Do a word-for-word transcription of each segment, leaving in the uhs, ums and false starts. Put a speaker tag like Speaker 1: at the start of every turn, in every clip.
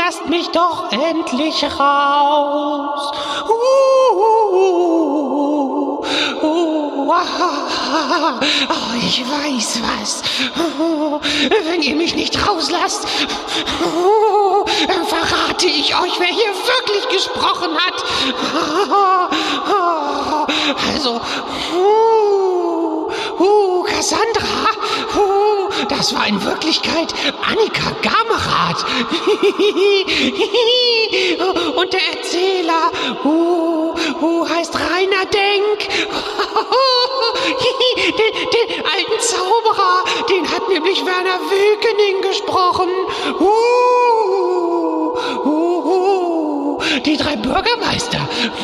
Speaker 1: lasst mich doch endlich raus. Uh, uh, uh, ah, oh, ich weiß was. Oh, wenn ihr mich nicht rauslasst, oh, verrate ich euch, wer hier wirklich gesprochen hat. Oh, also, uh, uh, Cassandra, uh, das war in Wirklichkeit Annika Gamerath. Und der Erzähler, uh, uh, heißt Rainer Denk. Den, den alten Zauberer, den hat nämlich Werner Wilkening gesprochen. Uh, uh, uh, die drei Bürgermeister.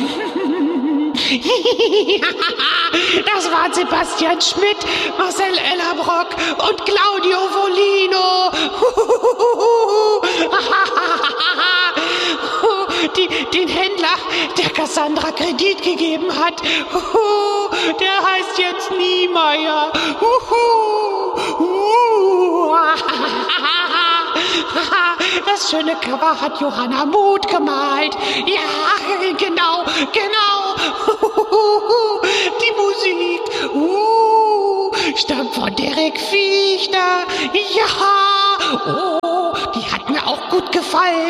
Speaker 1: Das waren Sebastian Schmidt, Marcel Ellerbrock und Claudio Volino. Die, den Händler, der Cassandra Kredit gegeben hat, der heißt jetzt Niemeyer. Das schöne Cover hat Johanna Muth gemalt. Ja, genau, genau. Die Musik uh, stammt von Derek Fiechner. Ja, oh, die hat mir auch gut gefallen.